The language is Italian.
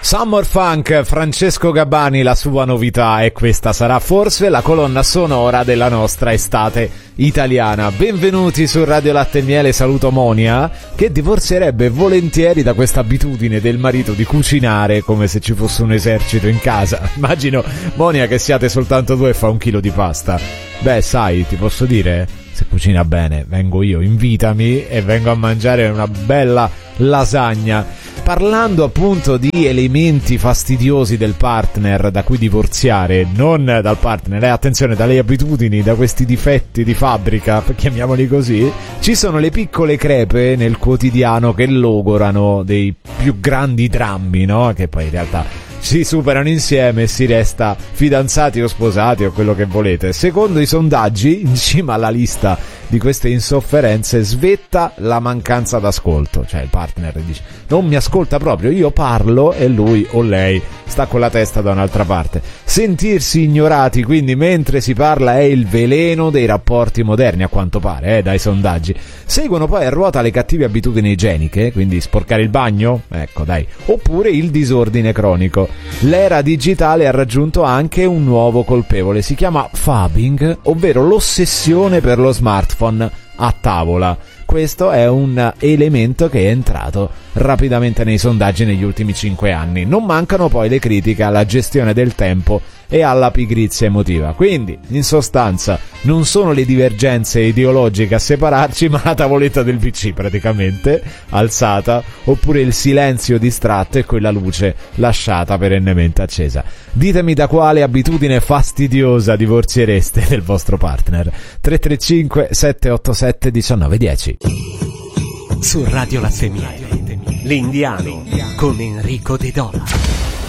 Summer Funk, Francesco Gabbani, la sua novità, e questa sarà forse la colonna sonora della nostra estate italiana. Benvenuti su Radio Latte e Miele, saluto Monia, che divorzierebbe volentieri da questa abitudine del marito di cucinare come se ci fosse un esercito in casa. Immagino, Monia, che siate soltanto due e fa 1 chilo di pasta. Beh, sai, ti posso dire, se cucina bene, vengo io, invitami e vengo a mangiare una bella lasagna. Parlando appunto di elementi fastidiosi del partner da cui divorziare, non dal partner, attenzione, dalle abitudini, da questi difetti di fabbrica, chiamiamoli così, ci sono le piccole crepe nel quotidiano che logorano dei più grandi drammi, no? Che poi in realtà si superano insieme e si resta fidanzati o sposati o quello che volete. Secondo i sondaggi, in cima alla lista di queste insofferenze svetta la mancanza d'ascolto, cioè il partner dice non mi ascolta proprio, io parlo e lui o lei sta con la testa da un'altra parte. Sentirsi ignorati quindi mentre si parla è il veleno dei rapporti moderni, a quanto pare, dai sondaggi. Seguono poi a ruota le cattive abitudini igieniche, quindi sporcare il bagno, ecco dai, oppure il disordine cronico. L'era digitale ha raggiunto anche un nuovo colpevole, si chiama fabbing, ovvero l'ossessione per lo smartphone a tavola. Questo è un elemento che è entrato rapidamente nei sondaggi negli ultimi 5 anni. Non mancano poi le critiche alla gestione del tempo e alla pigrizia emotiva. Quindi, in sostanza, non sono le divergenze ideologiche a separarci, ma la tavoletta del PC praticamente alzata, oppure il silenzio distratto e quella luce lasciata perennemente accesa. Ditemi da quale abitudine fastidiosa divorziereste del vostro partner. 335 787 1910. Su Radio Latte e Miele, l'Indiano con Enrico De Dona.